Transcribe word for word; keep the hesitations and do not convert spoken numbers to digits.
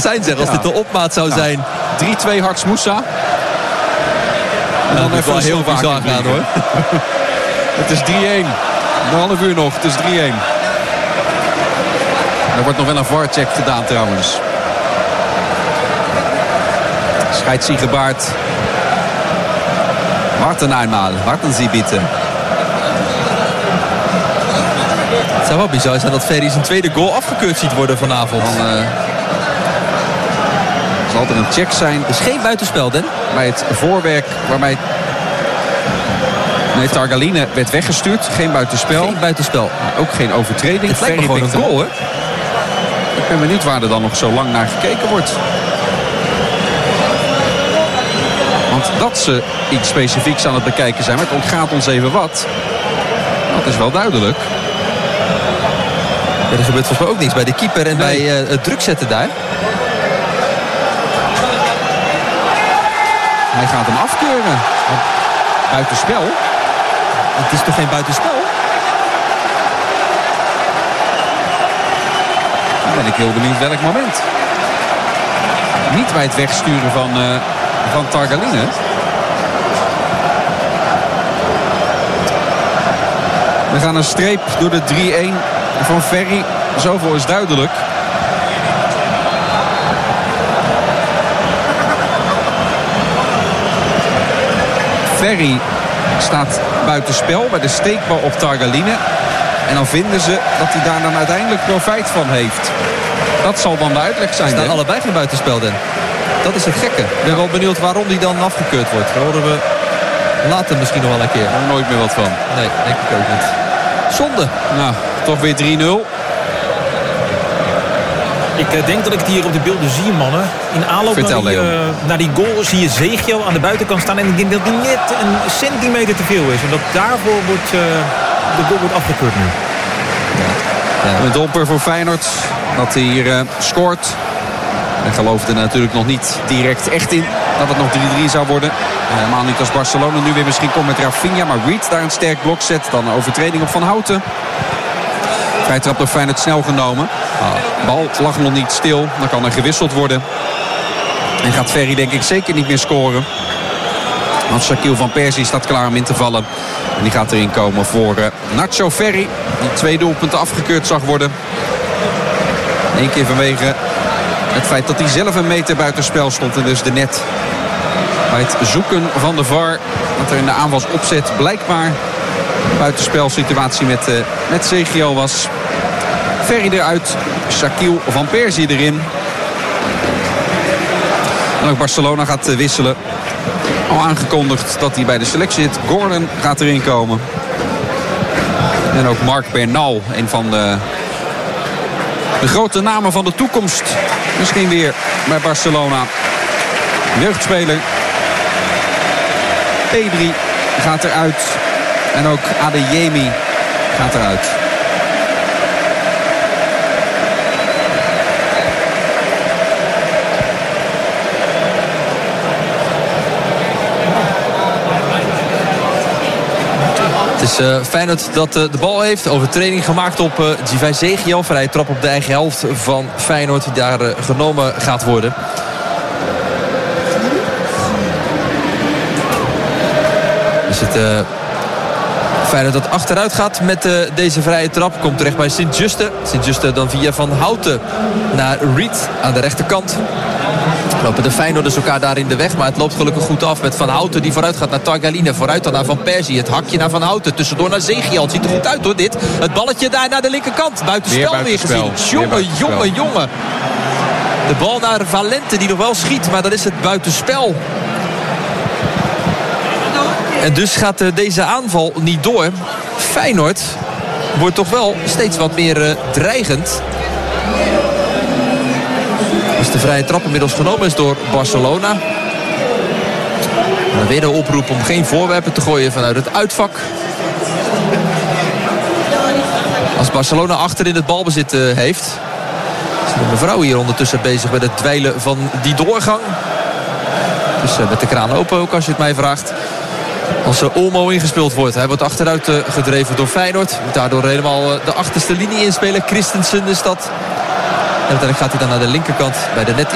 zijn, zeg. Als ja. dit de opmaat zou ja. zijn. drie twee Harts Moussa. En ja, dan even wel heel bizar gaan, hoor. Het is drie-een. Een half uur nog. Het is drie-een. Er wordt nog wel een V A R-check gedaan trouwens. Scheidsrechter Baart. Warten eenmaal. Warten Sie bitte. Het zou wel bizar zijn dat Ferry zijn tweede goal afgekeurd ziet worden vanavond. Dan uh, zal er een check zijn. Dus geen buitenspel, Den? Bij het voorwerk waarbij... Nee, Targaline werd weggestuurd. Geen buitenspel. Geen buitenspel. Maar ook geen overtreding. Het lijkt me gewoon een goal, hoor. Ik ben benieuwd waar er dan nog zo lang naar gekeken wordt. Want dat ze iets specifieks aan het bekijken zijn, maar het ontgaat ons even wat. Dat is wel duidelijk. Ja, er gebeurt volgens mij ook niks bij de keeper en nee. bij uh, het druk zetten daar. Hij gaat hem afkeuren. Buitenspel. Het is toch geen buitenspel? Dan ben ik heel benieuwd welk moment. Niet bij het wegsturen van, uh, van Targaline. We gaan een streep door de drie-een van Ferry. Zoveel is duidelijk. Ferry staat buitenspel bij de steekbal op Targaline. En dan vinden ze dat hij daar dan uiteindelijk profijt van heeft. Dat zal dan de uitleg zijn. Er staan allebei geen buitenspel, Den. Dat is het gekke. Ik ben wel benieuwd waarom die dan afgekeurd wordt. Daar horen we later misschien nog wel een keer. Daar hoor nooit meer wat van. Nee, denk ik ook niet. Zonde. Nou, toch weer drie nul. Ik uh, denk dat ik het hier op de beelden zie, mannen. In aanloop Vertel, naar, die, uh, naar die goal zie je Zegio aan de buitenkant staan. En ik denk dat die net een centimeter te veel is. En dat daarvoor wordt, uh, de goal wordt afgekeurd nu. Ja. Een domper voor Feyenoord. Dat hij hier uh, scoort. En geloofde er natuurlijk nog niet direct echt in dat het nog drie drie zou worden. Helemaal niet als Barcelona nu weer misschien komt met Rafinha. Maar Reed daar een sterk blok zet. Dan een overtreding op Van Houten. Vrij trap door Feyenoord snel genomen. Ah, bal lag nog niet stil. Dan kan er gewisseld worden. En gaat Ferry denk ik zeker niet meer scoren. Want Shaquille van Persie staat klaar om in te vallen. En die gaat erin komen voor uh, Nacho Ferry. Die twee doelpunten afgekeurd zag worden. Eén keer vanwege het feit dat hij zelf een meter buitenspel stond. En dus de net bij het zoeken van de V A R. Dat er in de aanvalsopzet blijkbaar een buitenspelsituatie met, uh, met Zegio was. Ferry eruit. Shaquille van Persie erin. En ook Barcelona gaat uh, wisselen. Al aangekondigd dat hij bij de selectie zit. Gordon gaat erin komen. En ook Marc Bernal, een van de, de grote namen van de toekomst. Misschien weer bij Barcelona. Jeugdspeler. Pedri gaat eruit. En ook Adeyemi gaat eruit. Het is uh, Feyenoord dat uh, de bal heeft. Overtreding gemaakt op uh, Givay Zegio. Vrije trap op de eigen helft van Feyenoord die daar uh, genomen gaat worden. Dus het uh, Feyenoord dat achteruit gaat met uh, deze vrije trap. Komt terecht bij Sint-Juste. Sint-Juste dan via Van Houten naar Reed aan de rechterkant. Lopen de Feyenoorders elkaar daar in de weg. Maar het loopt gelukkig goed af met Van Houten die vooruit gaat naar Targaline. Vooruit dan naar Van Persie. Het hakje naar Van Houten. Tussendoor naar Zegio. Het ziet er goed uit hoor dit. Het balletje daar naar de linkerkant. Buitenspel weer, weer gezien. Jongen, jongen, jongen. De bal naar Valente die nog wel schiet. Maar dan is het buitenspel. En dus gaat uh, deze aanval niet door. Feyenoord wordt toch wel steeds wat meer uh, dreigend. Als de vrije trap inmiddels genomen is door Barcelona. En dan weer de oproep om geen voorwerpen te gooien vanuit het uitvak. Als Barcelona achterin het balbezit uh, heeft. Is de mevrouw hier ondertussen bezig met het dweilen van die doorgang. Dus uh, met de kraan open ook als je het mij vraagt. Als uh, Olmo ingespeeld wordt. Hij wordt achteruit uh, gedreven door Feyenoord. Moet daardoor helemaal uh, de achterste linie inspelen. Christensen is dat. En uiteindelijk gaat hij dan naar de linkerkant bij de net